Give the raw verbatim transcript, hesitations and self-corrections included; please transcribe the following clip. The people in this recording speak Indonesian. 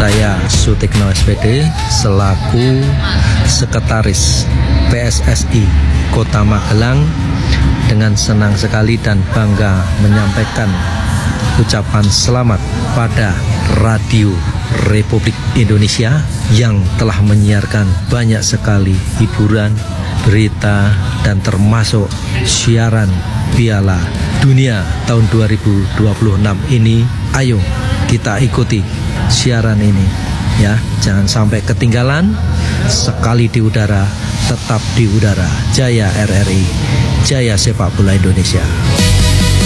Saya Sutikno S P D selaku Sekretaris P S S I Kota Magelang dengan senang sekali dan bangga menyampaikan ucapan selamat pada Radio Republik Indonesia yang telah menyiarkan banyak sekali hiburan, berita, dan termasuk siaran Piala Dunia tahun dua ribu dua puluh enam ini. Ayo kita ikuti siaran ini ya, jangan sampai ketinggalan. Sekali di udara, tetap di udara. Jaya R R I, jaya sepak bola Indonesia.